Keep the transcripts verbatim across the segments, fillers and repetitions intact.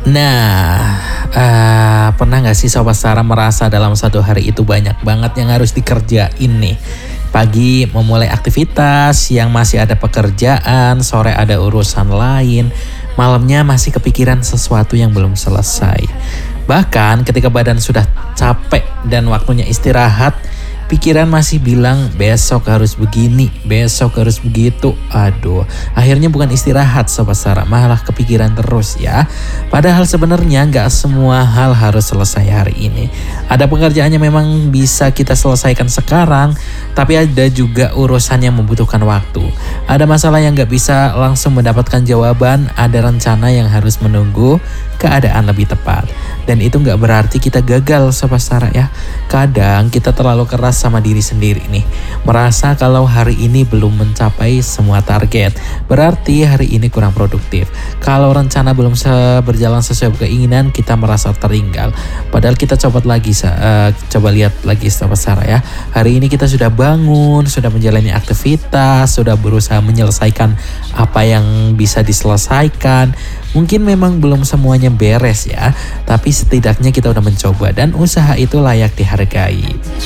Nah, uh, pernah gak sih Sobat Sarah merasa dalam satu hari itu banyak banget yang harus dikerjain nih? Pagi memulai aktivitas, siang masih ada pekerjaan, sore ada urusan lain, malamnya masih kepikiran sesuatu yang belum selesai. Bahkan ketika badan sudah capek dan waktunya istirahat, pikiran masih bilang besok harus begini, besok harus begitu. Aduh, akhirnya bukan istirahat Sobat Sarah, malah kepikiran terus ya. Padahal sebenarnya gak semua hal harus selesai hari ini. Ada pekerjaan yang memang bisa kita selesaikan sekarang, tapi ada juga urusan yang membutuhkan waktu. Ada masalah yang gak bisa langsung mendapatkan jawaban, ada rencana yang harus menunggu keadaan lebih tepat. Dan itu gak berarti kita gagal Sobat Sarah ya. Kadang kita terlalu keras sama diri sendiri nih, merasa kalau hari ini belum mencapai semua target, berarti hari ini kurang produktif. Kalau rencana belum se- berjalan sesuai keinginan, kita merasa tertinggal. Padahal kita coba lagi, uh, coba lihat lagi Sobat Sarah ya. Hari ini kita sudah bangun, sudah menjalani aktivitas, sudah berusaha menyelesaikan apa yang bisa diselesaikan. Mungkin memang belum semuanya beres ya, tapi setidaknya kita udah mencoba dan usaha itu layak dihargai.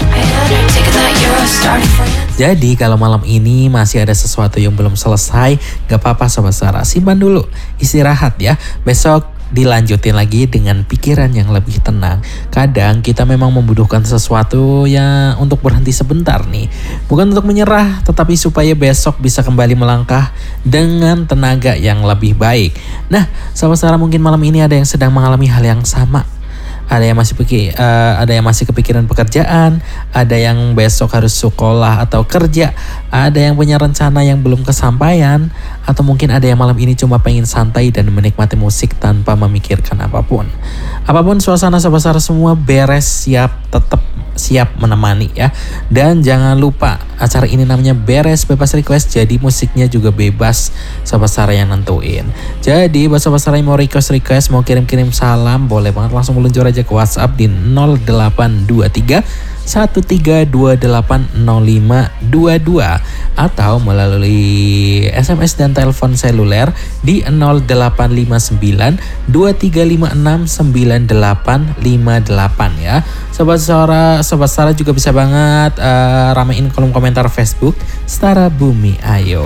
Jadi kalau malam ini masih ada sesuatu yang belum selesai, gak apa-apa Sobat Sarah, simpan dulu, istirahat ya. Besok dilanjutin lagi dengan pikiran yang lebih tenang. Kadang kita memang membutuhkan sesuatu yang untuk berhenti sebentar nih. Bukan untuk menyerah, tetapi supaya besok bisa kembali melangkah dengan tenaga yang lebih baik. Nah, Sobat Sarah, mungkin malam ini ada yang sedang mengalami hal yang sama. Ada yang masih pikir, uh, ada yang masih kepikiran pekerjaan, ada yang besok harus sekolah atau kerja, ada yang punya rencana yang belum kesampaian, atau mungkin ada yang malam ini cuma pengen santai dan menikmati musik tanpa memikirkan apapun. Apapun suasana Sobat Sarah, semua beres, siap, tetap siap menemani ya. Dan jangan lupa acara ini namanya Beres Bebas Request, jadi musiknya juga bebas Sobat Sarah yang nentuin. Jadi buat Sobat Sarah yang mau request-request, mau kirim-kirim salam, boleh banget langsung meluncur aja ke WhatsApp di nol delapan dua tiga satu tiga dua delapan nol lima dua dua atau melalui S M S dan telepon seluler di nol delapan lima sembilan dua tiga lima enam sembilan delapan lima delapan ya. Sobat Sarah, Sobat Sarah juga bisa banget uh, ramein kolom komentar Facebook Setara Bumi Ayo.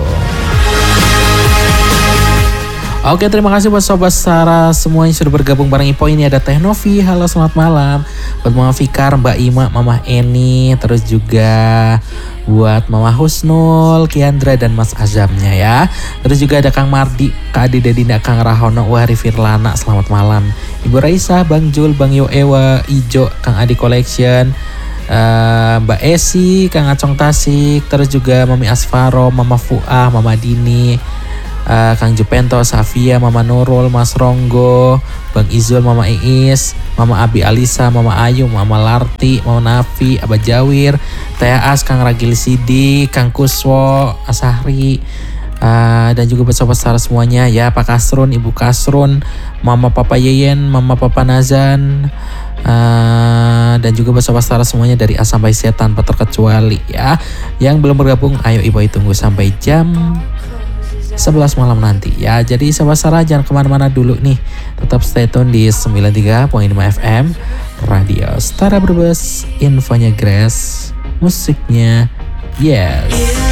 Oke, terima kasih buat Sobat Sarah semuanya sudah bergabung bareng Ipo. Ini ada Teh Novi, halo selamat malam. Buat Mama Fikar, Mbak Ima, Mama Eni, terus juga buat Mama Husnul, Kiandra dan Mas Azamnya ya. Terus juga ada Kang Mardi, Kak Adi Dedinda, Kang Rahono, Wahri Firlana, selamat malam. Ibu Raisa, Bang Jul, Bang Yo Ewa, Ijo, Kang Adi Collection, Uh, Mbak Esi, Kang Acong Tasik, terus juga Mami Asfaro, Mama Fuah, Mama Dini, uh, Kang Jupento, Safia, Mama Nurul, Mas Ronggo, Bang Izul, Mama Iis, Mama Abi Alisa, Mama Ayu, Mama Larti, Mama Nafi, Abah Jawir, Teh As, Kang Ragil Sidi, Kang Kuswo, Asahri, uh, dan juga buat Sobat Sarah semuanya ya, Pak Kasrun, Ibu Kasrun, Mama Papa Yeyen, Mama Papa Nazan, Uh, dan juga buat Sobat Sarah semuanya dari A sampai Z tanpa terkecuali ya. Yang belum bergabung, ayo Ibu tunggu sampai jam sebelas malam nanti ya. Jadi Sobat Sarah jangan kemana-mana dulu nih, tetap stay tune di sembilan puluh tiga koma lima F M Radio Setara Brebes. Infonya Grace, musiknya yes.